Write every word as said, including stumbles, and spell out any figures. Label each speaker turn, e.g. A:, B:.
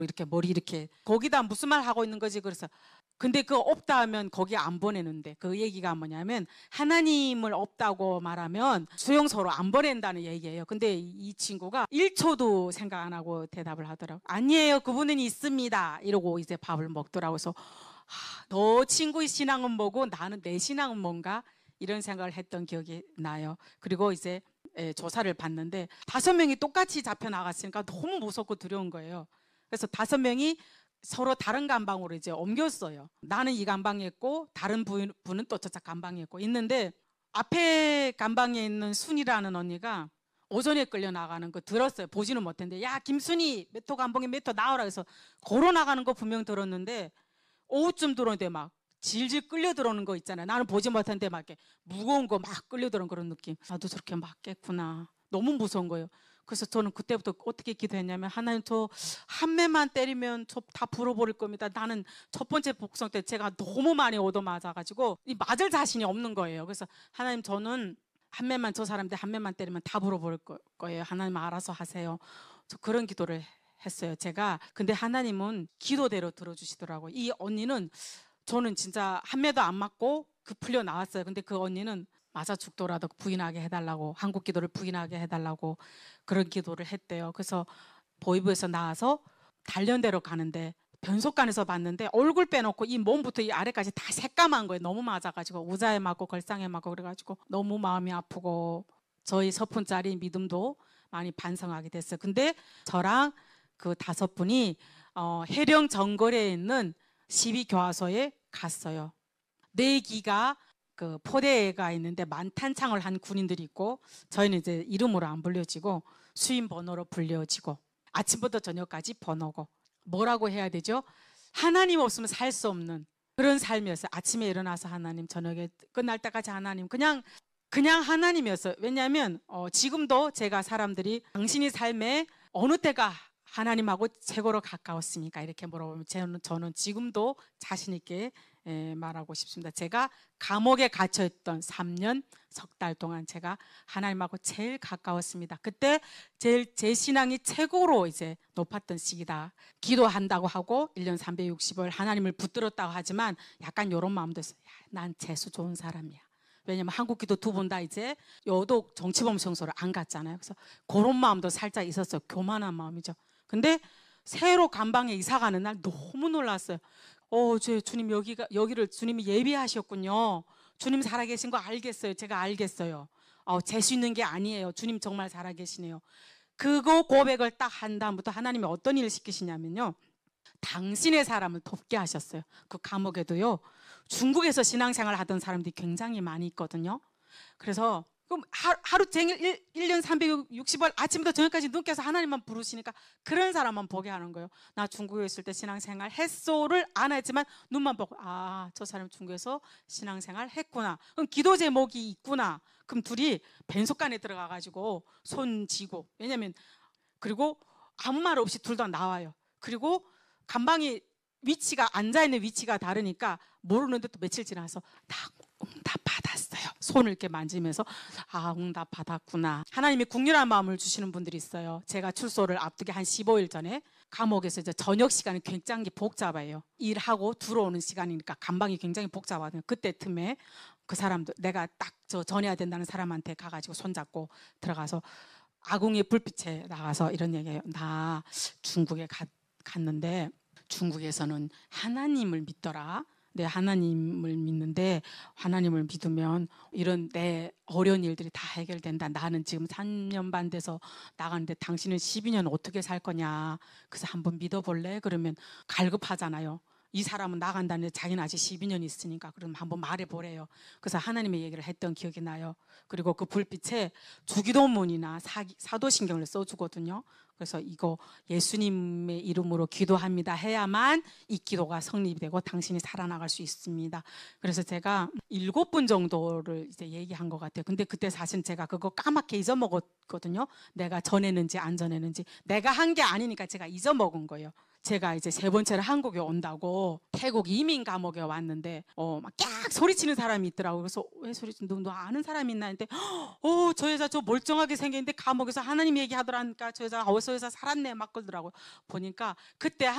A: 이렇게 머리 이렇게 거기다 무슨 말 하고 있는 거지. 그래서 근데 그 없다 하면 거기 안 보내는데 그 얘기가 뭐냐면 하나님을 없다고 말하면 수용소로 안 보낸다는 얘기예요. 근데 이 친구가 일 초도 생각 안 하고 대답을 하더라고요. 아니에요, 그분은 있습니다 이러고 이제 밥을 먹더라고요. 그래서 아, 너 친구의 신앙은 뭐고 나는 내 신앙은 뭔가 이런 생각을 했던 기억이 나요. 그리고 이제 예, 조사를 받는데 다섯 명이 똑같이 잡혀 나갔으니까 너무 무섭고 두려운 거예요. 그래서 다섯 명이 서로 다른 감방으로 이제 옮겼어요. 나는 이 감방에 있고 다른 분, 분은 또 저쪽 감방에 있고 있는데 앞에 감방에 있는 순이라는 언니가 오전에 끌려 나가는 거 들었어요. 보지는 못했는데 야 김순이 몇 호 감방에 몇 호 나오라 해서 걸어 나가는 거 분명 들었는데 오후쯤 들어오는데 막 질질 끌려 들어오는 거 있잖아요. 나는 보지 못했는데 막 이렇게 무거운 거 막 끌려 들어오는 그런 느낌. 나도 저렇게 맞겠구나. 너무 무서운 거예요. 그래서 저는 그때부터 어떻게 기도했냐면 하나님 저 한 매만 때리면 저 다 불어버릴 겁니다. 나는 첫 번째 복성 때 제가 너무 많이 얻어맞아가지고 이 맞을 자신이 없는 거예요. 그래서 하나님 저는 한 매만 저 사람들 한 매만 때리면 다 불어버릴 거예요. 하나님 알아서 하세요. 저 그런 기도를 했어요. 제가 근데 하나님은 기도대로 들어주시더라고요. 이 언니는 저는 진짜 한 매도 안 맞고 그 풀려 나왔어요. 근데 그 언니는 맞아 죽더라도 부인하게 해달라고 한국 기도를 부인하게 해달라고 그런 기도를 했대요. 그래서 보이부에서 나와서 단련대로 가는데 변속관에서 봤는데 얼굴 빼놓고 이 몸부터 이 아래까지 다 새까만 거예요. 너무 맞아가지고 우자에 맞고 걸상에 맞고 그래가지고 너무 마음이 아프고 저희 서푼짜리 믿음도 많이 반성하게 됐어요. 근데 저랑 그 다섯 분이 어, 해령 정거리에 있는 시비교화소에 갔어요. 네 기가 그 포대가 있는데 만탄창을 한 군인들이 있고 저희는 이제 이름으로 안 불려지고 수임 번호로 불려지고 아침부터 저녁까지 번호고 뭐라고 해야 되죠? 하나님 없으면 살 수 없는 그런 삶이었어요. 아침에 일어나서 하나님, 저녁에 끝날 때까지 하나님, 그냥 그냥 하나님이었어요. 왜냐하면 어, 지금도 제가 사람들이 당신이 삶에 어느 때가 하나님하고 최고로 가까웠습니까? 이렇게 물어보면 저는, 저는 지금도 자신 있게 에, 말하고 싶습니다. 제가 감옥에 갇혀있던 삼 년 석 달 동안 제가 하나님하고 제일 가까웠습니다. 그때 제일 제 신앙이 최고로 이제 높았던 시기다. 기도한다고 하고 일 년 삼백육십 일 하나님을 붙들었다고 하지만 약간 이런 마음도 있어요. 야, 난 재수 좋은 사람이야. 왜냐면 한국 기도 두 번 다 이제 여독 정치범 청소를 안 갔잖아요. 그래서 그런 마음도 살짝 있었어요. 교만한 마음이죠. 근데 새로 감방에 이사 가는 날 너무 놀랐어요. 어, 저 주님 여기가 여기를 주님이 예비하셨군요. 주님 살아계신 거 알겠어요. 제가 알겠어요. 어, 재수 있는 게 아니에요. 주님 정말 살아계시네요. 그거 고백을 딱 한 다음부터 하나님이 어떤 일을 시키시냐면요. 당신의 사람을 돕게 하셨어요. 그 감옥에도요. 중국에서 신앙생활 하던 사람들이 굉장히 많이 있거든요. 그래서 그럼 하루, 하루 종일 일 년 삼백육십 일 아침부터 저녁까지 눈께서 하나님만 부르시니까 그런 사람만 보게 하는 거예요. 나 중국에 있을 때 신앙생활 했소를 안 했지만 눈만 보고 아, 저 사람 중국에서 신앙생활 했구나. 그럼 기도 제목이 있구나. 그럼 둘이 벤속간에 들어가가지고 손 쥐고 왜냐면 그리고 아무 말 없이 둘 다 나와요. 그리고 감방이 위치가 앉아있는 위치가 다르니까 모르는데 또 며칠 지나서 다 응답 받았어요. 손을 이렇게 만지면서 아 응답 받았구나. 하나님이 국률한 마음을 주시는 분들이 있어요. 제가 출소를 앞두기 한 십오 일 전에 감옥에서 이제 저녁 시간이 굉장히 복잡해요. 일하고 들어오는 시간이니까 감방이 굉장히 복잡하거든요. 그때 틈에 그 사람들 내가 딱 저 전해야 된다는 사람한테 가가지고 손잡고 들어가서 아궁이 불빛에 나가서 이런 얘기해요. 나 중국에 가, 갔는데 중국에서는 하나님을 믿더라. 내 하나님을 믿는데 하나님을 믿으면 이런 내 어려운 일들이 다 해결된다. 나는 지금 삼 년 반 돼서 나가는데 당신은 십이 년 어떻게 살 거냐. 그래서 한번 믿어볼래? 그러면 갈급하잖아요. 이 사람은 나간다는데 자기는 아직 십이 년 있으니까 그럼 한번 말해보래요. 그래서 하나님의 얘기를 했던 기억이 나요. 그리고 그 불빛에 주기도문이나 사기, 사도신경을 써주거든요. 그래서 이거 예수님의 이름으로 기도합니다 해야만 이 기도가 성립되고 당신이 살아나갈 수 있습니다. 그래서 제가 일곱 분 정도를 이제 얘기한 것 같아요. 근데 그때 사실 제가 그거 까맣게 잊어먹었거든요. 내가 전했는지 안 전했는지. 내가 한 게 아니니까 제가 잊어먹은 거예요. 제가 이제 세 번째로 한국에 온다고 태국 이민 감옥에 왔는데 어 막 깍 소리치는 사람이 있더라고. 그래서 왜 소리치? 너, 너 아는 사람 있나 했는데 어 저 여자 저 멀쩡하게 생겼는데 감옥에서 하나님 얘기하더라니까 저 여자 어서 여자 살았네 막 그러더라고요. 보니까 그때